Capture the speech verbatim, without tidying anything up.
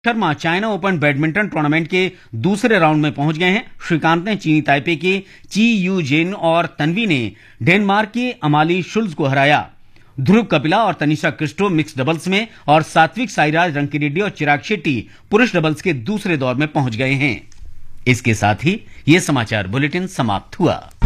Sharma China open badminton tournament के दूसरे round में पहुंच गए हैं। श्रीकांत ने चीनी ताइपे के ची यू जेन और तन्वी ने डेनमार्क की अमाली शुल्ज को हराया। ध्रुव कपिला और तनिषा क्रिस्टो मिक्स डबल्स में और सात्विक साईराज, रंकीरेड्डी और चिराग शेट्टी पुरुष डबल्स के दूसरे दौर में पहुंच गए हैं। इसके साथ ही यह समाचार बुलेटिन समाप्त हुआ।